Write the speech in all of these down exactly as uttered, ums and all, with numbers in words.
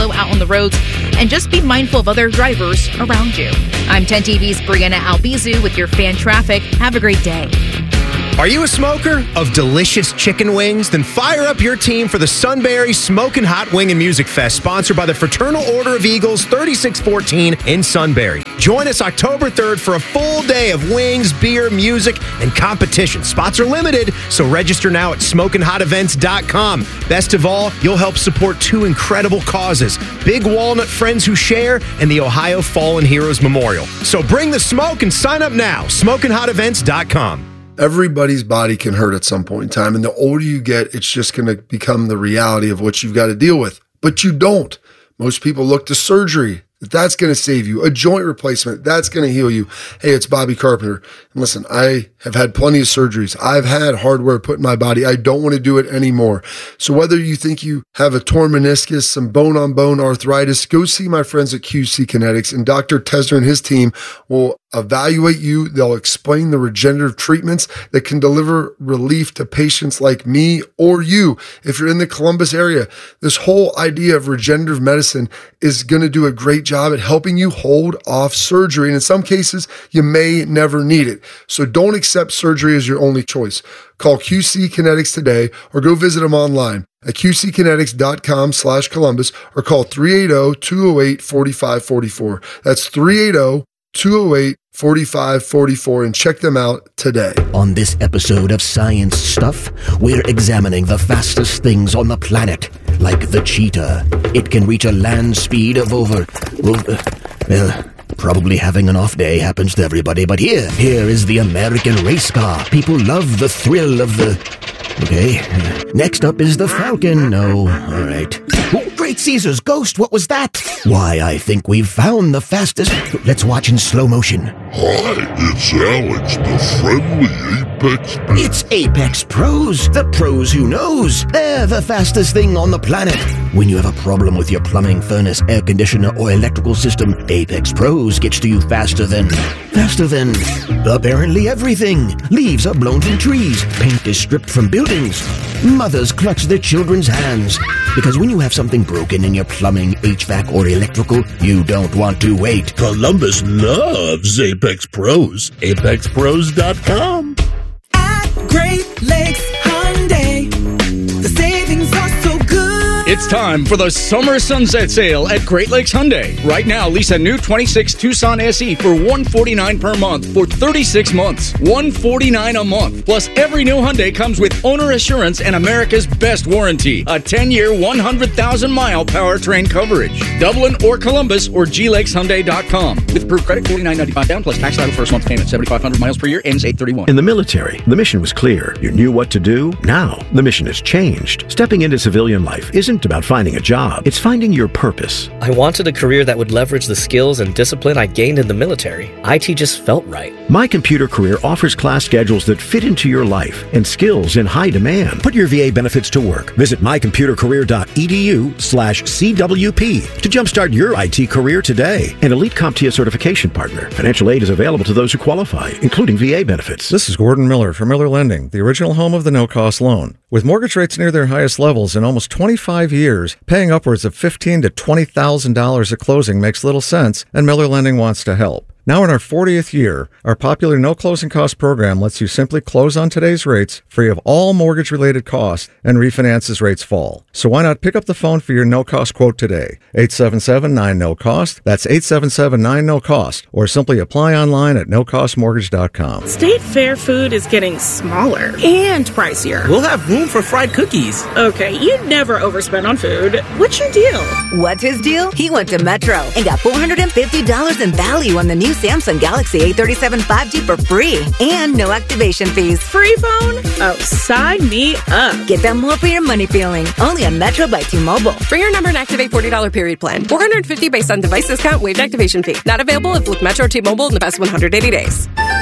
slow out on the roads and just be mindful of other drivers around you. I'm ten T V's Brianna Albizu with your fan traffic. Have a great day. Are you a smoker of delicious chicken wings? Then fire up your team for the Sunbury Smokin' Hot Wing and Music Fest, sponsored by the Fraternal Order of Eagles, thirty-six fourteen in Sunbury. Join us October third for a full day of wings, beer, music, and competition. Spots are limited, so register now at smokin hot events dot com. Best of all, you'll help support two incredible causes: Big Walnut Friends Who Share and the Ohio Fallen Heroes Memorial. So bring the smoke and sign up now. smokin hot events dot com. Everybody's body can hurt at some point in time, and the older you get, it's just going to become the reality of what you've got to deal with. But you don't. Most people look to surgery. That's going to save you. A joint replacement, that's going to heal you. Hey, it's Bobby Carpenter. And listen, I have had plenty of surgeries. I've had hardware put in my body. I don't want to do it anymore. So whether you think you have a torn meniscus, some bone-on-bone arthritis, go see my friends at Q C Kinetics, and Doctor Tesner and his team will evaluate you. They'll explain the regenerative treatments that can deliver relief to patients like me or you. If you're in the Columbus area, this whole idea of regenerative medicine is going to do a great job at helping you hold off surgery. And in some cases, you may never need it. So don't accept surgery as your only choice. Call Q C Kinetics today or go visit them online at q c kinetics dot com slash Columbus or call three eight zero, two zero eight, four five four four. That's three eight zero, two zero eight, four five four four and check them out today. On this episode of Science Stuff, we're examining the fastest things on the planet, like the cheetah. It can reach a land speed of over, over well, probably having an off day happens to everybody, but here, here is the American race car. People love the thrill of the... Okay, next up is the Falcon. No, all right. Oh, Great Caesar's ghost, what was that? Why, I think we've found the fastest... Let's watch in slow motion. Hi, it's Alex, the friendly Apex... It's Apex Pros, the pros who knows. They're the fastest thing on the planet. When you have a problem with your plumbing, furnace, air conditioner, or electrical system, Apex Pros gets to you faster than... Faster than... apparently everything. Leaves are blown from trees. Paint is stripped from buildings. Mothers clutch their children's hands. Because when you have something broken in your plumbing, H V A C, or electrical, you don't want to wait. Columbus loves Apex Pros. apex pros dot com. At Great Lakes Hyundai, the savings are so good. It's time for the Summer Sunset Sale at Great Lakes Hyundai. Right now, lease a new twenty-six Tucson S E for one hundred forty-nine dollars per month for thirty-six months. one hundred forty-nine dollars a month. Plus, every new Hyundai comes with owner assurance and America's best warranty. A ten-year, one hundred thousand mile powertrain coverage. Dublin or Columbus or g lakes hyundai dot com. With approved credit, forty-nine ninety-five down plus tax title first month payment. seventy-five hundred miles per year, ends eight thirty-one. In the military, the mission was clear. You knew what to do. Now, the mission has changed. Stepping into civilian life isn't about finding a job. It's finding your purpose. I wanted a career that would leverage the skills and discipline I gained in the military. I T just felt right. My Computer Career offers class schedules that fit into your life and skills in high demand. Put your V A benefits to work. Visit my computer career dot e d u slash c w p to jumpstart your I T career today. An Elite CompTIA certification partner. Financial aid is available to those who qualify, including V A benefits. This is Gordon Miller from Miller Lending, the original home of the no-cost loan. With mortgage rates near their highest levels in almost twenty-five years, paying upwards of fifteen thousand to twenty thousand dollars at closing makes little sense, and Miller Lending wants to help. Now in our fortieth year, our popular no closing cost program lets you simply close on today's rates, free of all mortgage-related costs, and refinance as rates fall. So why not pick up the phone for your no-cost quote today? eight seven seven, nine, no cost. That's eight seven seven, nine, no cost. Or simply apply online at no cost mortgage dot com. State Fair food is getting smaller and pricier. We'll have room for fried cookies. Okay, you never overspend on food. What's your deal? What's his deal? He went to Metro and got four hundred fifty dollars in value on the new Samsung Galaxy A thirty-seven five G for free and no activation fees. Free phone? Oh, sign me up. Get that more for your money feeling. Only on Metro by T-Mobile. For your number and activate forty dollars period plan. four hundred fifty dollars based on device discount, waived activation fee. Not available if with Metro or T-Mobile in the past one hundred eighty days.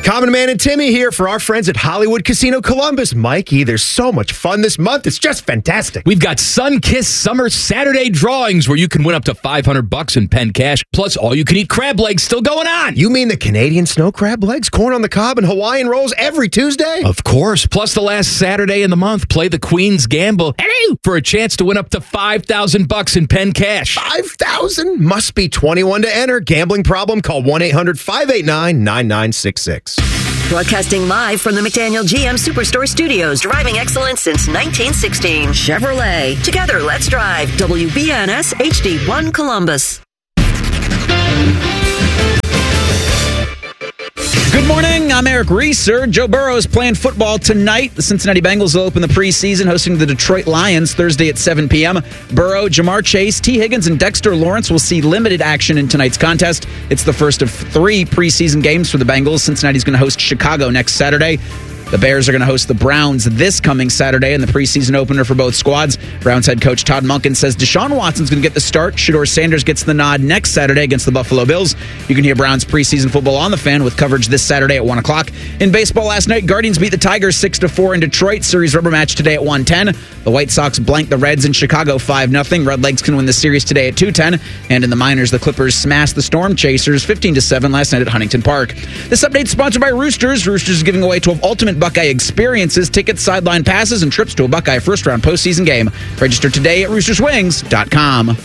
Common Man and Timmy here for our friends at Hollywood Casino Columbus. Mikey, there's so much fun this month. It's just fantastic. We've got Sun-Kissed Summer Saturday drawings where you can win up to five hundred bucks in Penn Cash, plus all-you-can-eat crab legs still going on. You mean the Canadian snow crab legs, corn on the cob, and Hawaiian rolls every Tuesday? Of course. Plus the last Saturday in the month, play the Queen's Gamble hello, for a chance to win up to five thousand bucks in Penn Cash. five thousand? Must be twenty-one to enter. Gambling problem? Call one eight hundred five eight nine nine nine six six. Broadcasting live from the McDaniel G M Superstore Studios. Driving excellence since nineteen sixteen. Chevrolet. Together, let's drive. W B N S H D one Columbus. Good morning, I'm Eric Reeser. Joe Burrow is playing football tonight. The Cincinnati Bengals will open the preseason hosting the Detroit Lions Thursday at seven p.m. Burrow, Jamar Chase, T. Higgins, and Dexter Lawrence will see limited action in tonight's contest. It's the first of three preseason games for the Bengals. Cincinnati's going to host Chicago next Saturday. The Bears are going to host the Browns this coming Saturday in the preseason opener for both squads. Browns head coach Todd Monken says Deshaun Watson's going to get the start. Shedeur Sanders gets the nod next Saturday against the Buffalo Bills. You can hear Browns preseason football on the Fan with coverage this Saturday at one o'clock. In baseball last night, Guardians beat the Tigers six to four in Detroit. Series rubber match today at one ten. The White Sox blanked the Reds in Chicago five nothing. Redlegs can win the series today at two ten. And in the minors, the Clippers smashed the Storm Chasers fifteen to seven last night at Huntington Park. This update is sponsored by Roosters. Roosters is giving away twelve ultimate Buckeye experiences, tickets, sideline passes, and trips to a Buckeye first-round postseason game. Register today at roosters wings dot com.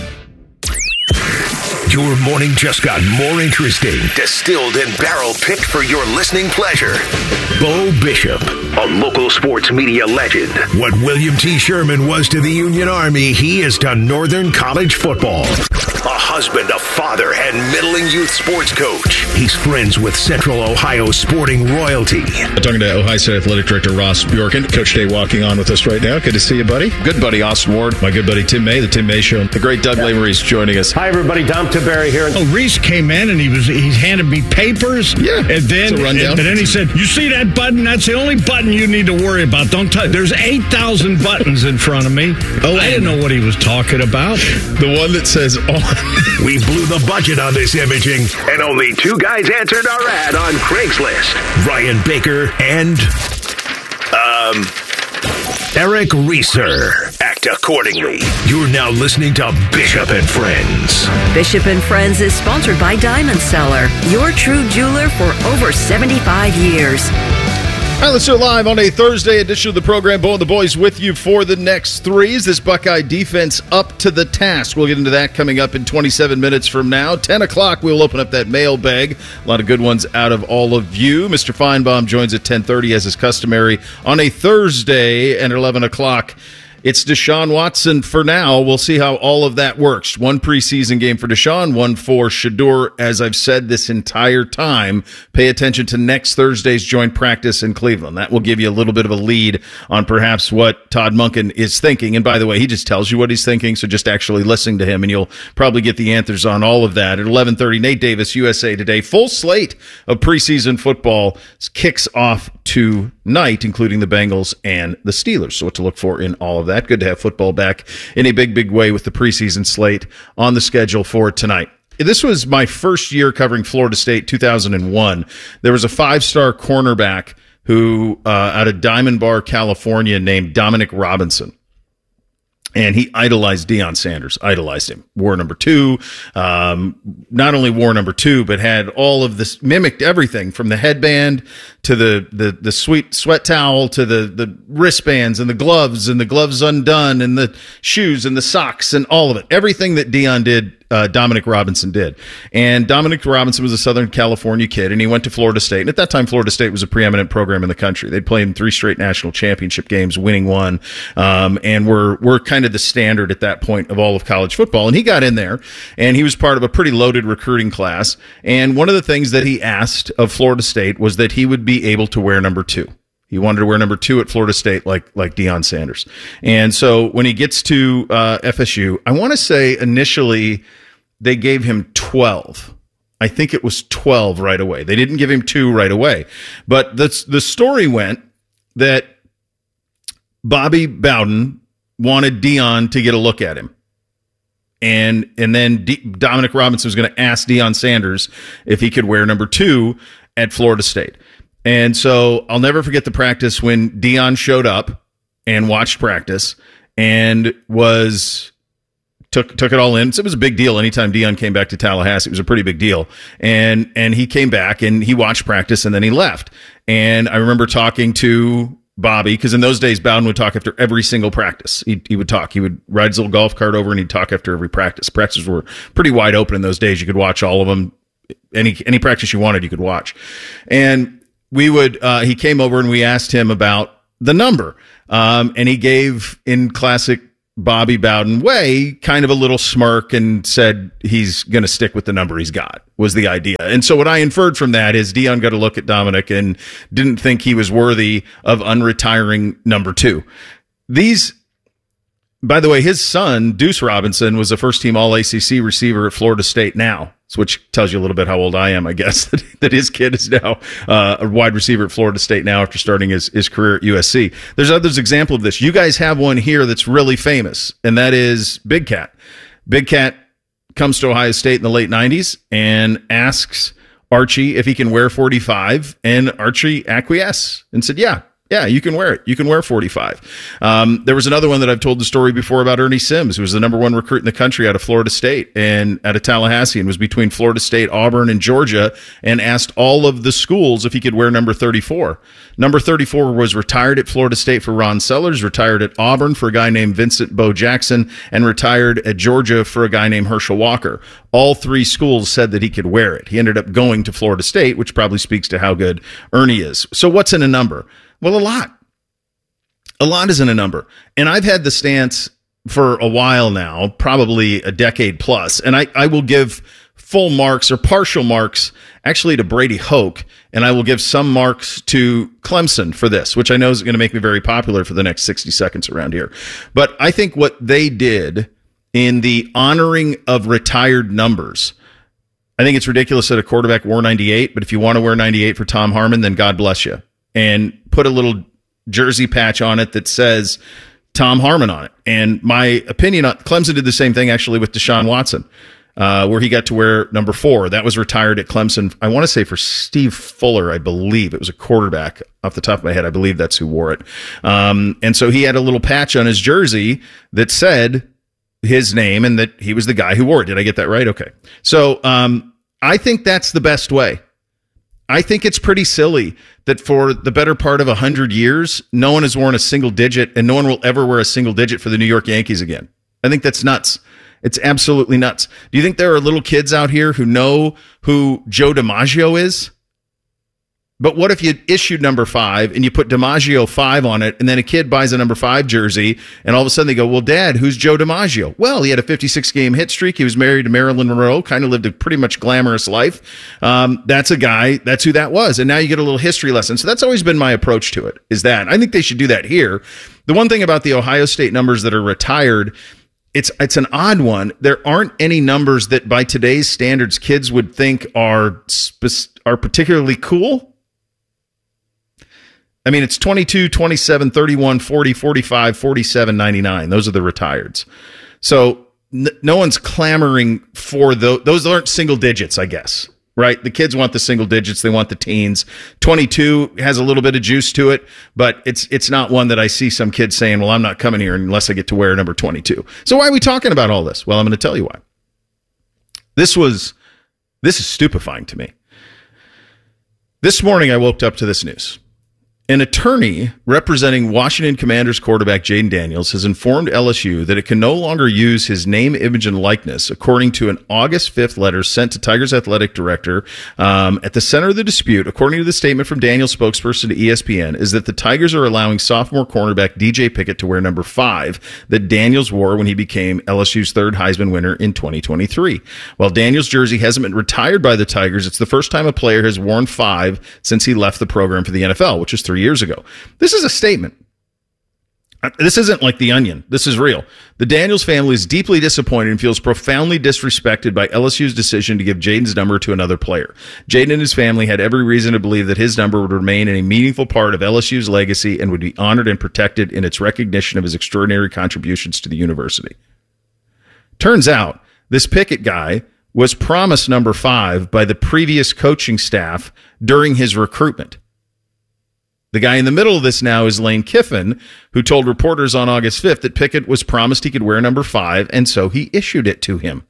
Your morning just got more interesting. Distilled and barrel-picked for your listening pleasure. Bo Bishop, a local sports media legend. What William T. Sherman was to the Union Army, he is to Northern College football. A husband, a father, and middling youth sports coach. He's friends with Central Ohio sporting royalty. I'm talking to Ohio State Athletic Director Ross Bjorken. Coach Day walking on with us right now. Good to see you, buddy. Good buddy, Austin Ward. My good buddy, Tim May, the Tim May Show. The great Doug Lamery joining us. Hi, everybody. Dom Tiberi here. Oh, Reese came in and he was he handed me papers. Yeah. And then, and, and then he said, you see that button? That's the only button you need to worry about. Don't touch. There's eight thousand buttons in front of me. Oh, I didn't know what he was talking about. The one that says on. We blew the budget on this imaging, and only two guys answered our ad on Craigslist. Ryan Baker and, um, Eric Reeser. Act accordingly. You're now listening to Bishop and Friends. Bishop and Friends is sponsored by Diamond Seller, your true jeweler for over seventy-five years. All right, let's do it live on a Thursday edition of the program. Bo and the boys with you for the next three. Is this Buckeye defense up to the task? We'll get into that coming up in twenty-seven minutes from now. ten o'clock, we'll open up that mailbag. A lot of good ones out of all of you. Mister Feinbaum joins at ten thirty as is customary on a Thursday, and at eleven o'clock. It's Deshaun Watson for now. We'll see how all of that works. One preseason game for Deshaun, one for Shedeur. As I've said this entire time, pay attention to next Thursday's joint practice in Cleveland. That will give you a little bit of a lead on perhaps what Todd Monken is thinking. And by the way, he just tells you what he's thinking, so just actually listening to him, and you'll probably get the answers on all of that. At eleven thirty, Nate Davis, U S A Today. Full slate of preseason football kicks off tonight, including the Bengals and the Steelers. So what to look for in all of that. Good to have football back in a big, big way with the preseason slate on the schedule for tonight. This was my first year covering Florida State, two thousand one. There was a five-star cornerback who, uh, out of Diamond Bar, California, named Dominic Robinson. And he idolized Deion Sanders, idolized him. Wore number two, um, not only wore number two, but had all of this, mimicked everything from the headband to the, the, the sweet sweat towel to the, the wristbands and the gloves and the gloves undone and the shoes and the socks and all of it. Everything that Deion did, uh, Dominic Robinson did. And Dominic Robinson was a Southern California kid, and he went to Florida State. And at that time, Florida State was a preeminent program in the country. They'd played in three straight national championship games, winning one, um, and were, were kind of the standard at that point of all of college football. And he got in there, and he was part of a pretty loaded recruiting class. And one of the things that he asked of Florida State was that he would be able to wear number two. He wanted to wear number two at Florida State like like Deion Sanders. And so when he gets to uh, F S U, I want to say initially they gave him twelve. I think it was twelve right away. They didn't give him two right away. But the, the story went that Bobby Bowden wanted Deion to get a look at him. And and then D- Dominic Robinson was going to ask Deion Sanders if he could wear number two. at Florida State. And so I'll never forget the practice when Deion showed up and watched practice and was took took it all in. So it was a big deal. Anytime Deion came back to Tallahassee, it was a pretty big deal. And and he came back and he watched practice and then he left. And I remember talking to Bobby, because in those days Bowden would talk after every single practice. He, he would talk. He would ride his little golf cart over and he'd talk after every practice. Practices were pretty wide open in those days. You could watch all of them. Any any practice you wanted, you could watch. And we would. Uh, he came over and we asked him about the number, um, and he gave, in classic Bobby Bowden way, kind of a little smirk and said he's going to stick with the number he's got, was the idea. And so what I inferred from that is Deion got a look at Dominic and didn't think he was worthy of unretiring number two. These, by the way, his son, Deuce Robinson, was a first-team All A C C receiver at Florida State now, which tells you a little bit how old I am, I guess, that, that his kid is now uh, a wide receiver at Florida State now after starting his, his career at U S C. There's others example of this. You guys have one here that's really famous, and that is Big Cat. Big Cat comes to Ohio State in the late nineties and asks Archie if he can wear forty-five, and Archie acquiesced and said, yeah. Yeah, you can wear it. You can wear forty-five. Um, there was another one that I've told the story before about Ernie Sims, who was the number one recruit in the country out of Florida State and out of Tallahassee, and was between Florida State, Auburn, and Georgia, and asked all of the schools if he could wear number thirty-four. Number thirty-four was retired at Florida State for Ron Sellers, retired at Auburn for a guy named Vincent Bo Jackson, and retired at Georgia for a guy named Herschel Walker. All three schools said that he could wear it. He ended up going to Florida State, which probably speaks to how good Ernie is. So what's in a number? Well, a lot. A lot isn't a number. And I've had the stance for a while now, probably a decade plus, and I, I will give full marks or partial marks actually to Brady Hoke, and I will give some marks to Clemson for this, which I know is going to make me very popular for the next sixty seconds around here. But I think what they did in the honoring of retired numbers, I think it's ridiculous that a quarterback wore ninety-eight, but if you want to wear ninety-eight for Tom Harmon, then God bless you. And put a little jersey patch on it that says Tom Harmon on it. And my opinion on Clemson did the same thing actually with Deshaun Watson, uh, where he got to wear number four. That was retired at Clemson. I want to say for Steve Fuller, I believe it was a quarterback off the top of my head. I believe that's who wore it. Um, and so he had a little patch on his jersey that said his name and that he was the guy who wore it. Did I get that right? Okay. So um, I think that's the best way. I think it's pretty silly that for the better part of one hundred years, no one has worn a single digit, and no one will ever wear a single digit for the New York Yankees again. I think that's nuts. It's absolutely nuts. Do you think there are little kids out here who know who Joe DiMaggio is? But what if you issued number five and you put DiMaggio five on it, and then a kid buys a number five jersey, and all of a sudden they go, well, Dad, who's Joe DiMaggio? Well, he had a fifty-six game hit streak. He was married to Marilyn Monroe, kind of lived a pretty much glamorous life. Um, that's a guy, that's who that was. And now you get a little history lesson. So that's always been my approach to it, is that. I think they should do that here. The one thing about the Ohio State numbers that are retired, It's it's an odd one. There aren't any numbers that by today's standards kids would think are spe- are particularly cool. I mean, it's twenty-two, twenty-seven, thirty-one, forty, forty-five, forty-seven, ninety-nine. Those are the retireds. So n- no one's clamoring for those. Those aren't single digits, I guess, right? The kids want the single digits. They want the teens. twenty-two has a little bit of juice to it, but it's it's not one that I see some kids saying, well, I'm not coming here unless I get to wear number twenty-two. So why are we talking about all this? Well, I'm going to tell you why. This was, this is stupefying to me. This morning I woke up to this news. An attorney representing Washington Commanders quarterback Jayden Daniels has informed L S U that it can no longer use his name, image, and likeness, according to an August fifth letter sent to Tigers athletic director. Um, at the center of the dispute, according to the statement from Daniels' spokesperson to E S P N, is that the Tigers are allowing sophomore cornerback D J Pickett to wear number five that Daniels wore when he became L S U's third Heisman winner in twenty twenty-three. While Daniels' jersey hasn't been retired by the Tigers, it's the first time a player has worn five since he left the program for the N F L, which is three years ago. This is a statement. This isn't like The Onion. This is real. The Daniels family is deeply disappointed and feels profoundly disrespected by L S U's decision to give Jayden's number to another player. Jayden and his family had every reason to believe that his number would remain a meaningful part of L S U's legacy and would be honored and protected in its recognition of his extraordinary contributions to the university. Turns out, this Pickett guy was promised number five by the previous coaching staff during his recruitment. The guy in the middle of this now is Lane Kiffin, who told reporters on August fifth that Pickett was promised he could wear number five, and so he issued it to him.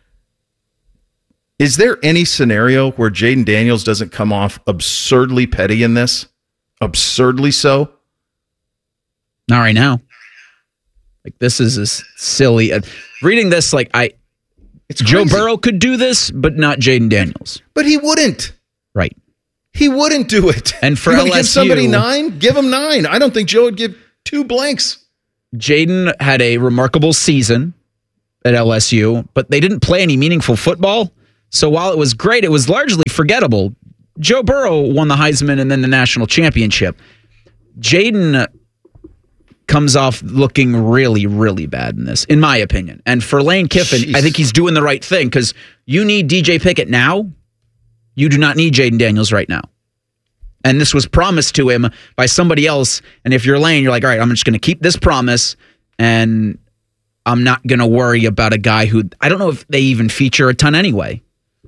Is there any scenario where Jayden Daniels doesn't come off absurdly petty in this? Absurdly so? Not right now. Like, this is as silly. Uh, reading this, like, I, it's Joe Burrow could do this, but not Jayden Daniels. But he wouldn't. Right. He wouldn't do it. And for you L S U, give somebody nine, give him nine. I don't think Joe would give two blanks. Jayden had a remarkable season at L S U, but they didn't play any meaningful football. So while it was great, it was largely forgettable. Joe Burrow won the Heisman and then the national championship. Jayden comes off looking really, really bad in this, in my opinion. And for Lane Kiffin, Jeez. I think he's doing the right thing because you need D J Pickett now. You do not need Jayden Daniels right now. And this was promised to him by somebody else. And if you're Lane, you're like, all right, I'm just going to keep this promise and I'm not going to worry about a guy who I don't know if they even feature a ton anyway.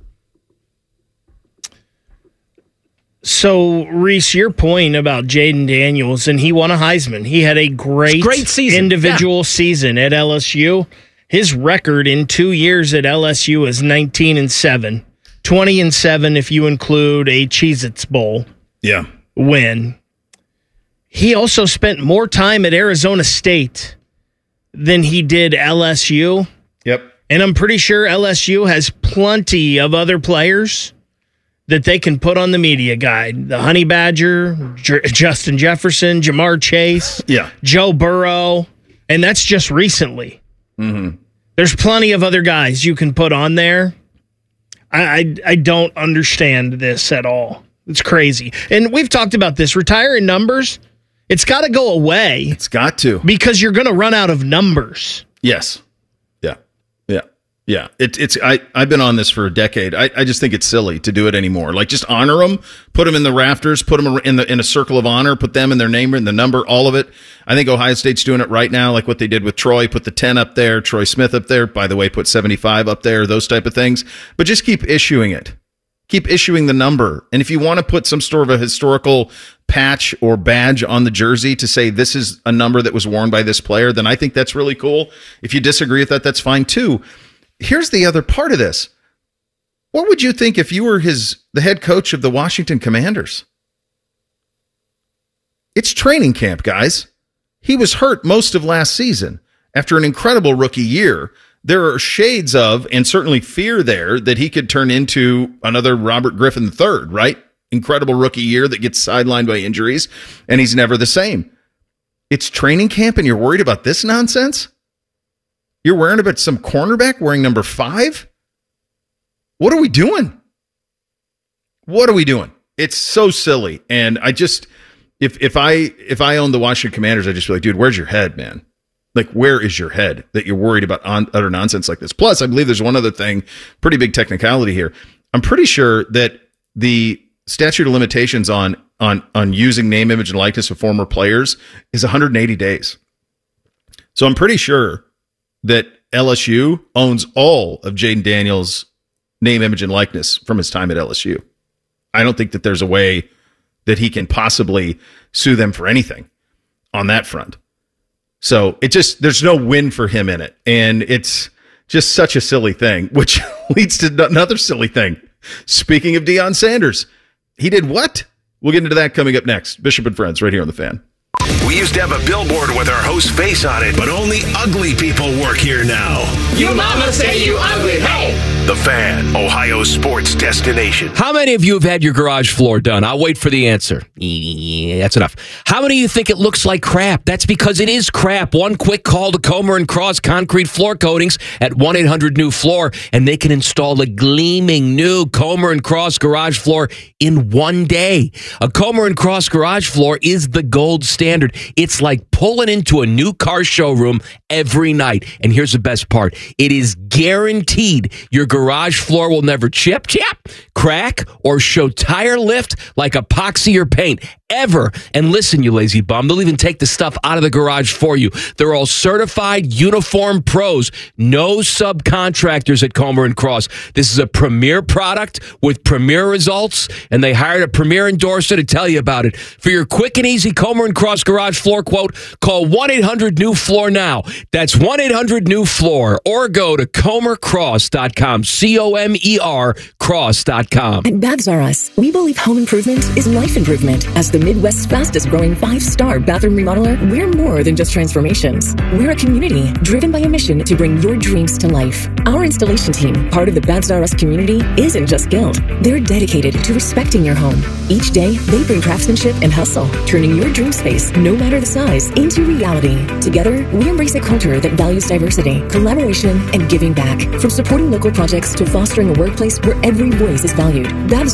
So, Reese, your point about Jayden Daniels, and he won a Heisman. He had a great, great season. individual yeah. season at L S U. His record in two years at L S U is nineteen and seven, twenty and seven if you include a Cheez-Its Bowl yeah. win. He also spent more time at Arizona State than he did L S U. Yep. And I'm pretty sure L S U has plenty of other players that they can put on the media guide. The Honey Badger, J- Justin Jefferson, Jamar Chase, yeah. Joe Burrow, and that's just recently. Mm-hmm. There's plenty of other guys you can put on there. I, I I don't understand this at all. It's crazy. And we've talked about this. Retiring numbers, it's got to go away. It's got to. Because you're going to run out of numbers. Yes. Yeah. Yeah. Yeah, it, it's I, I've been on this for a decade. I, I just think it's silly to do it anymore. Like, just honor them, put them in the rafters, put them in the in a circle of honor, put them and their name and the number, all of it. I think Ohio State's doing it right now, like what they did with Troy. Put the ten up there, Troy Smith up there. By the way, put seventy-five up there, those type of things. But just keep issuing it. Keep issuing the number. And if you want to put some sort of a historical patch or badge on the jersey to say this is a number that was worn by this player, then I think that's really cool. If you disagree with that, that's fine too. Here's the other part of this. What would you think if you were his the head coach of the Washington Commanders? It's training camp, guys. He was hurt most of last season after an incredible rookie year. There are shades of, and certainly fear there, that he could turn into another Robert Griffin the third, right? Incredible rookie year that gets sidelined by injuries, and he's never the same. It's training camp, and you're worried about this nonsense? You're worrying about some cornerback wearing number five? What are we doing? What are we doing? It's so silly. And I just, if if I if I owned the Washington Commanders, I'd just be like, dude, where's your head, man? Like, where is your head that you're worried about on, utter nonsense like this? Plus, I believe there's one other thing, pretty big technicality here. I'm pretty sure that the statute of limitations on on on using name, image, and likeness of former players is one hundred eighty days. So I'm pretty sure that L S U owns all of Jayden Daniels' name, image, and likeness from his time at L S U. I don't think that there's a way that he can possibly sue them for anything on that front. So it just, there's no win for him in it. And it's just such a silly thing, which leads to another silly thing. Speaking of Deion Sanders, he did what? We'll get into that coming up next. Bishop and Friends right here on The Fan. We used to have a billboard with our host's face on it, but only ugly people work here now. You mama say you ugly, hey! The Fan, Ohio sports destination. How many of you have had your garage floor done? I'll wait for the answer. Yeah, that's enough. How many of you think it looks like crap? That's because it is crap. One quick call to Comer and Cross Concrete Floor Coatings at one eight hundred new floor, and they can install a gleaming new Comer and Cross garage floor in one day. A Comer and Cross garage floor is the gold standard. It's like pulling into a new car showroom every night. And here's the best part. It is guaranteed your garage floor will never chip, chip, crack, or show tire lift like epoxy or paint. ever. And listen, you lazy bum, they'll even take the stuff out of the garage for you. They're all certified uniform pros. No subcontractors at Comer and Cross. This is a premier product with premier results, and they hired a premier endorser to tell you about it. For your quick and easy Comer and Cross garage floor quote, call one eight hundred new floor now. That's one eight hundred new floor, or go to comer cross dot com. C O M E R cross dot com. At Babs R Us, we believe home improvement is life improvement. As the Midwest's fastest growing five-star bathroom remodeler, we're more than just transformations. We're a community driven by a mission to bring your dreams to life. Our installation team, part of the Babs R Us community, isn't just skilled. They're dedicated to respecting your home. Each day, they bring craftsmanship and hustle, turning your dream space, no matter the size, into reality. Together, we embrace a culture that values diversity, collaboration, and giving back. From supporting local projects to fostering a workplace where every voice is valued, Babs